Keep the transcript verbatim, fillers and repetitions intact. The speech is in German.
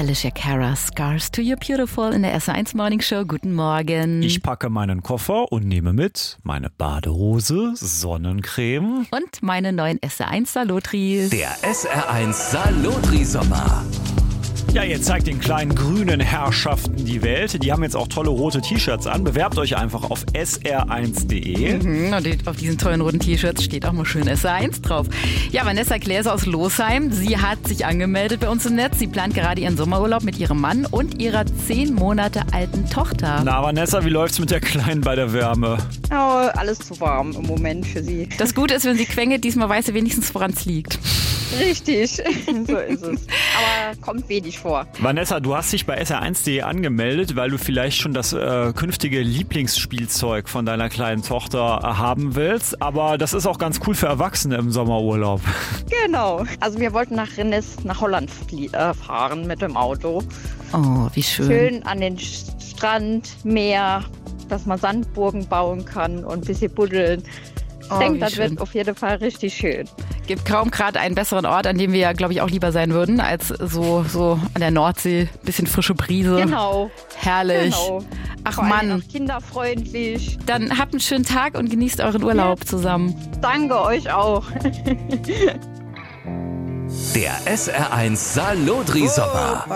Alicia Cara, Scars to You Beautiful in der S R eins Morning Show. Guten Morgen. Ich packe meinen Koffer und nehme mit meine Badehose, Sonnencreme und meine neuen S R eins Salotris. Der S R eins Salotri-Sommer. Ja, ihr zeigt den kleinen grünen Herrschaften die Welt. Die haben jetzt auch tolle rote T-Shirts an. Bewerbt euch einfach auf s r eins punkt d e. Mhm, und auf diesen tollen roten T-Shirts steht auch mal schön S R eins drauf. Ja, Vanessa Gläser aus Losheim, sie hat sich angemeldet bei uns im Netz. Sie plant gerade ihren Sommerurlaub mit ihrem Mann und ihrer zehn Monate alten Tochter. Na, Vanessa, wie läuft's mit der Kleinen bei der Wärme? Oh, alles zu warm im Moment für sie. Das Gute ist, wenn sie quengelt, diesmal weiß sie wenigstens, woran es liegt. Richtig, so ist es. Aber kommt wenig vor. Vanessa, du hast dich bei s r eins punkt d e angemeldet, weil du vielleicht schon das äh, künftige Lieblingsspielzeug von deiner kleinen Tochter äh, haben willst. Aber das ist auch ganz cool für Erwachsene im Sommerurlaub. Genau. Also wir wollten nach Rennes, nach Holland flie- äh, fahren mit dem Auto. Oh, wie schön. Schön an den Strand, Meer, dass man Sandburgen bauen kann und ein bisschen buddeln. Ich Oh, denke, wie das schön. wird auf jeden Fall richtig schön. Gibt kaum gerade einen besseren Ort, an dem wir ja, glaube ich, auch lieber sein würden, als so, so an der Nordsee. Bisschen frische Brise. Genau. Herrlich. Genau. Ach Vor allem Mann. auch kinderfreundlich. Dann habt einen schönen Tag und genießt euren Urlaub Ja. zusammen. Danke euch auch. Der S R eins Salotri-Sommer.